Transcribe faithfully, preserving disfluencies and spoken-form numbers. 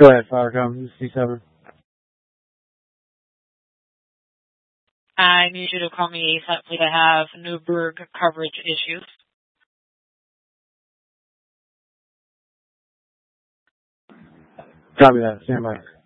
Go ahead, Firecom. C seven. I need you to call me ASAP, please. I have Newburgh coverage issues. Copy that. Stand by.